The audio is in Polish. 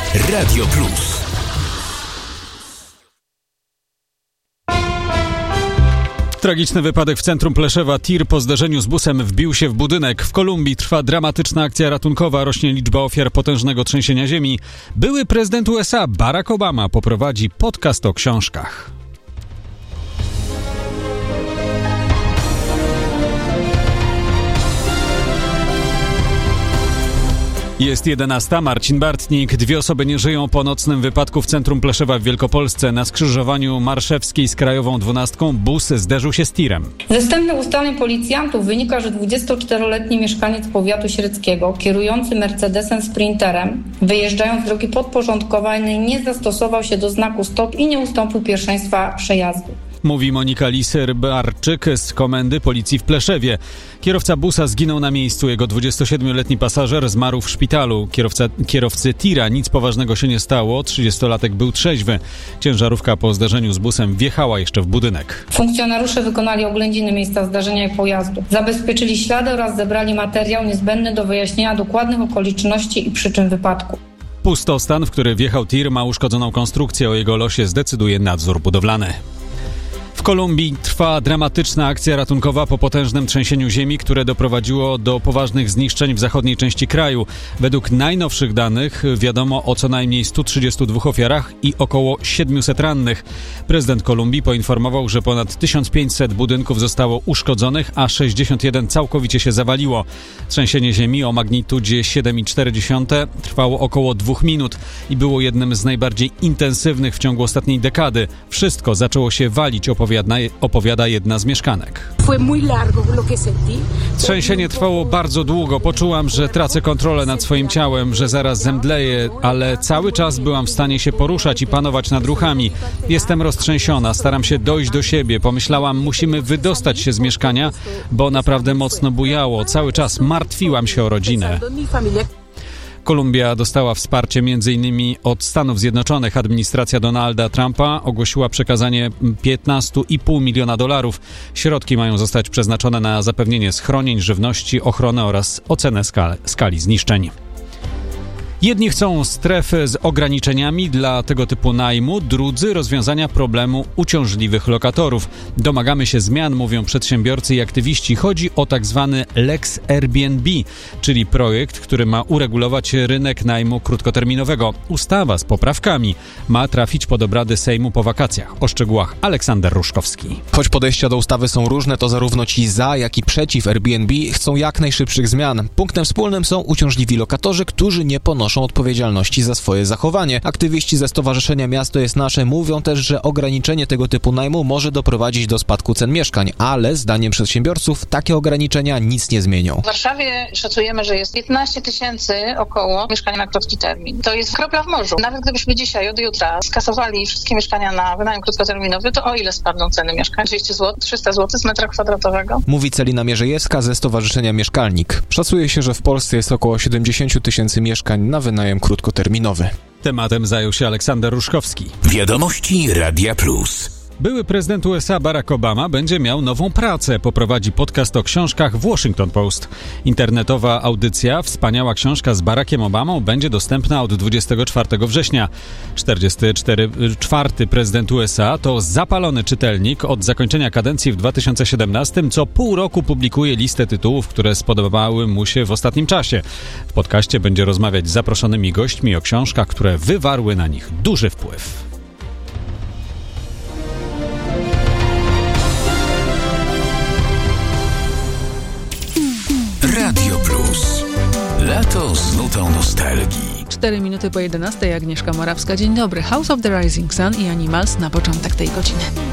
Radio Plus. Tragiczny wypadek w centrum Pleszewa. Tir po zderzeniu z busem wbił się w budynek. W Kolumbii trwa dramatyczna akcja ratunkowa. Rośnie liczba ofiar potężnego trzęsienia ziemi. Były prezydent USA Barack Obama poprowadzi podcast o książkach. Jest 11. Marcin Bartnik. 2 osoby nie żyją po nocnym wypadku w centrum Pleszewa w Wielkopolsce. Na skrzyżowaniu Marszewskiej z Krajową 12 bus zderzył się z tirem. Ze wstępnych ustaleń policjantów wynika, że 24-letni mieszkaniec powiatu średzkiego, kierujący Mercedesem Sprinterem, wyjeżdżając z drogi podporządkowanej, nie zastosował się do znaku stop i nie ustąpił pierwszeństwa przejazdu. Mówi Monika Liser-Barczyk z Komendy Policji w Pleszewie. Kierowca busa zginął na miejscu. Jego 27-letni pasażer zmarł w szpitalu. Kierowcy tira nic poważnego się nie stało. 30-latek był trzeźwy. Ciężarówka po zdarzeniu z busem wjechała jeszcze w budynek. Funkcjonariusze wykonali oględziny miejsca zdarzenia i pojazdu. Zabezpieczyli ślady oraz zebrali materiał niezbędny do wyjaśnienia dokładnych okoliczności i przyczyn wypadku. Pustostan, w który wjechał tir, ma uszkodzoną konstrukcję. O jego losie zdecyduje nadzór budowlany. W Kolumbii trwa dramatyczna akcja ratunkowa po potężnym trzęsieniu ziemi, które doprowadziło do poważnych zniszczeń w zachodniej części kraju. Według najnowszych danych wiadomo o co najmniej 132 ofiarach i około 700 rannych. Prezydent Kolumbii poinformował, że ponad 1500 budynków zostało uszkodzonych, a 61 całkowicie się zawaliło. Trzęsienie ziemi o magnitudzie 7,4 trwało około 2 minut i było jednym z najbardziej intensywnych w ciągu ostatniej dekady. Wszystko zaczęło się walić, opowiada jedna z mieszkanek. Trzęsienie trwało bardzo długo. Poczułam, że tracę kontrolę nad swoim ciałem, że zaraz zemdleję, ale cały czas byłam w stanie się poruszać i panować nad ruchami. Jestem roztrzęsiona, staram się dojść do siebie. Pomyślałam, musimy wydostać się z mieszkania, bo naprawdę mocno bujało. Cały czas martwiłam się o rodzinę. Kolumbia dostała wsparcie m.in. od Stanów Zjednoczonych. Administracja Donalda Trumpa ogłosiła przekazanie $15,5 miliona. Środki mają zostać przeznaczone na zapewnienie schronień, żywności, ochronę oraz ocenę skali zniszczeń. Jedni chcą strefy z ograniczeniami dla tego typu najmu, drudzy rozwiązania problemu uciążliwych lokatorów. Domagamy się zmian, mówią przedsiębiorcy i aktywiści. Chodzi o tak zwany Lex Airbnb, czyli projekt, który ma uregulować rynek najmu krótkoterminowego. Ustawa z poprawkami ma trafić pod obrady Sejmu po wakacjach. O szczegółach Aleksander Ruszkowski. Choć podejścia do ustawy są różne, to zarówno ci za, jak i przeciw Airbnb chcą jak najszybszych zmian. Punktem wspólnym są uciążliwi lokatorzy, którzy nie ponoszą odpowiedzialności za swoje zachowanie. Aktywiści ze Stowarzyszenia Miasto jest Nasze mówią też, że ograniczenie tego typu najmu może doprowadzić do spadku cen mieszkań, ale zdaniem przedsiębiorców takie ograniczenia nic nie zmienią. W Warszawie szacujemy, że jest 15 000 około mieszkań na krótki termin. To jest kropla w morzu. Nawet gdybyśmy dzisiaj od jutra skasowali wszystkie mieszkania na wynajem krótkoterminowy, to o ile spadną ceny mieszkań? 200 zł, 300 zł z metra kwadratowego? Mówi Celina Mierzejewska ze Stowarzyszenia Mieszkalnik. Szacuje się, że w Polsce jest około 70 000 mieszkań na wynajem krótkoterminowy. Tematem zajął się Aleksander Ruszkowski. Wiadomości Radia Plus. Były prezydent USA Barack Obama będzie miał nową pracę. Poprowadzi podcast o książkach w Washington Post. Internetowa audycja Wspaniała książka z Barackiem Obamą będzie dostępna od 24 września. 44. prezydent USA to zapalony czytelnik. Od zakończenia kadencji w 2017 co pół roku publikuje listę tytułów, które spodobały mu się w ostatnim czasie. W podcaście będzie rozmawiać z zaproszonymi gośćmi o książkach, które wywarły na nich duży wpływ. Radio Plus. Lato z nutą nostalgii. 4 minuty po 11:00, Agnieszka Morawska. Dzień dobry. House of the Rising Sun i Animals na początek tej godziny.